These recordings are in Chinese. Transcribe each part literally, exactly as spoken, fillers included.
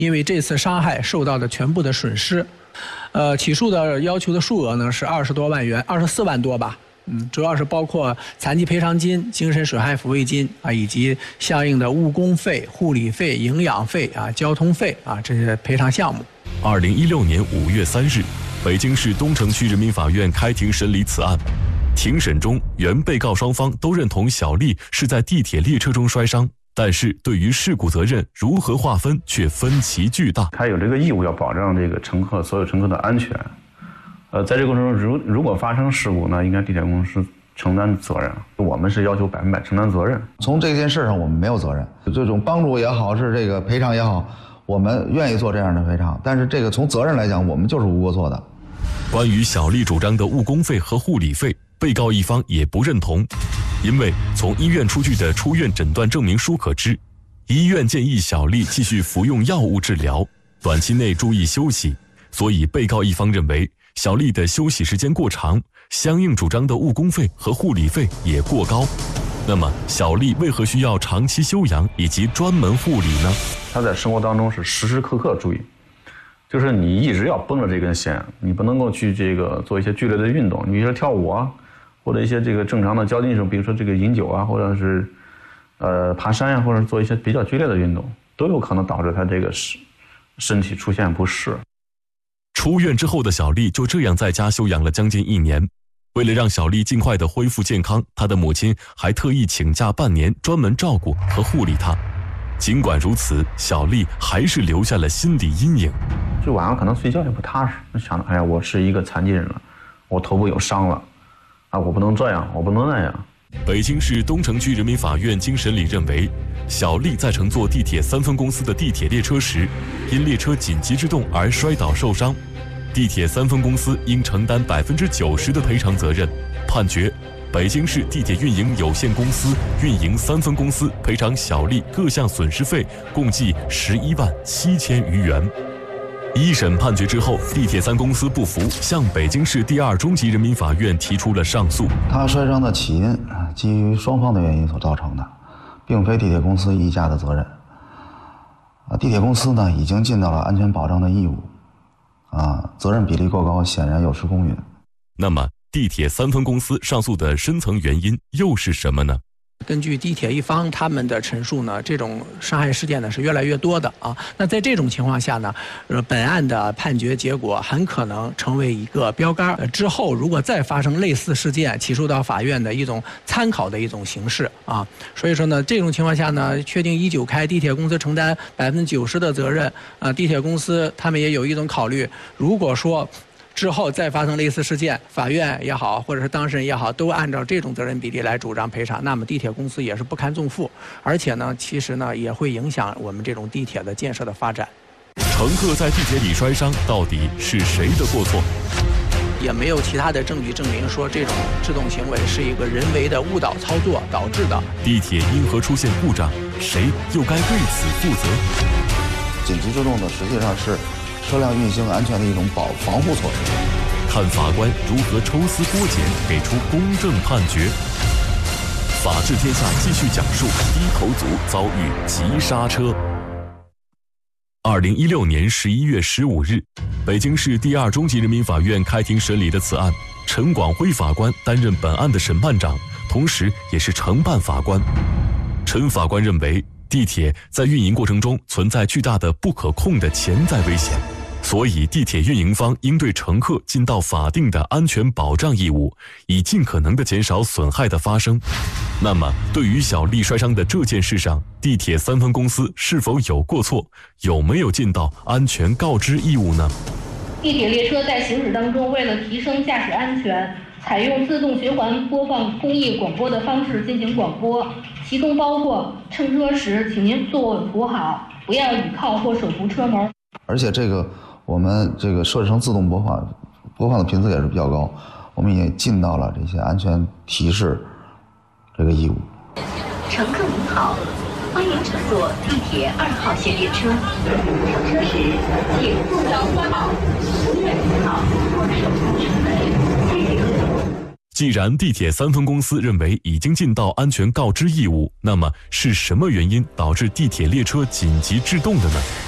因为这次伤害受到的全部的损失。呃，起诉的要求的数额呢是二十多万元，二十四万多吧。嗯，主要是包括残疾赔偿金、精神损害抚慰金啊，以及相应的误工费、护理费、营养费啊、交通费啊这些赔偿项目。 二零一六年五月三日，北京市东城区人民法院开庭审理此案。庭审中，原被告双方都认同小丽是在地铁列车中摔伤。但是对于事故责任如何划分却分歧巨大。 他有这个义务要保障这个乘客所有乘客的安全。呃，在这个过程中，如如果发生事故呢，应该地铁公司承担责任。我们是要求百分百承担责任。 从这件事上，我们没有责任。这种帮助也好，是这个赔偿也好，我们愿意做这样的赔偿。但是这个从责任来讲，我们就是无过错的。 关于小丽主张的误工费和护理费，被告一方也不认同。因为从医院出具的出院诊断证明书可知，医院建议小丽继续服用药物治疗，短期内注意休息，所以被告一方认为小丽的休息时间过长，相应主张的误工费和护理费也过高。那么小丽为何需要长期休养以及专门护理呢？ 她在生活当中是时时刻刻注意，就是你一直要绷着这根弦，你不能够去这个做一些剧烈的运动，你比如说跳舞啊，或者一些这个正常的交际上，比如说这个饮酒啊，或者是呃爬山呀、啊，或者做一些比较剧烈的运动，都有可能导致他这个身体出现不适。 出院之后的小丽就这样在家休养了将近一年。为了让小丽尽快的恢复健康，她的母亲还特意请假半年，专门照顾和护理她。尽管如此，小丽还是留下了心理阴影。 就晚上可能睡觉也不踏实，想着哎呀，我是一个残疾人了，我头部有伤了。啊，我不能这样，我不能那样。 北京市东城区人民法院经审理认为，小丽在乘坐地铁三分公司的地铁列车时，因列车紧急制动而摔倒受伤，地铁三分公司应承担百分之九十的赔偿责任。判决，北京市地铁运营有限公司运营三分公司赔偿小丽各项损失费共计十一万七千余元。一审判决之后，地铁三公司不服，向北京市第二中级人民法院提出了上诉。 他摔伤的起因基于双方的原因所造成的，并非地铁公司一家的责任。啊，地铁公司呢已经尽到了安全保障的义务，啊，责任比例过高，显然有失公允。 那么，地铁三分公司上诉的深层原因又是什么呢？ 根据地铁一方他们的陈述呢，这种伤害事件呢是越来越多的啊。那在这种情况下呢，呃，本案的判决结果很可能成为一个标杆，呃，之后如果再发生类似事件，起诉到法院的一种参考的一种形式啊。所以说呢，这种情况下呢，确定一九开地铁公司承担百分之九十的责任啊，地铁公司他们也有一种考虑，如果说之后再发生类似事件，法院也好，或者是当事人也好，都按照这种责任比例来主张赔偿，那么地铁公司也是不堪重负，而且呢，其实呢也会影响我们这种地铁的建设的发展。 乘客在地铁里摔伤，到底是谁的过错？ 也没有其他的证据证明说这种制动行为是一个人为的误导操作导致的。 地铁因何出现故障，谁又该为此负责？ 紧急制动呢，实际上是车辆运行安全的一种保防护措施。 看法官如何抽丝剥茧，给出公正判决。法治天下继续讲述低头族遭遇急刹车。二零一六年十一月十五日，北京市第二中级人民法院开庭审理的此案，陈广辉法官担任本案的审判长，同时也是承办法官。陈法官认为，地铁在运营过程中存在巨大的不可控的潜在危险，所以地铁运营方应对乘客尽到法定的安全保障义务，以尽可能的减少损害的发生。那么，对于小丽摔伤的这件事上，地铁三分公司是否有过错，有没有尽到安全告知义务呢？ 地铁列车在行驶当中，为了提升驾驶安全，采用自动循环播放公益广播的方式进行广播，其中包括乘车时请您坐稳扶好，不要倚靠或手扶车门。 而且这个我们这个设置成自动播放，播放的频次也是比较高，我们也尽到了这些安全提示这个义务。 乘客您好，欢迎乘坐地铁二号线列车。上车时请坐稳扶好，不要倚靠或手扶车门。谢谢各位。 既然地铁三分公司认为已经尽到安全告知义务，那么是什么原因导致地铁列车紧急制动的呢？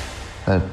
在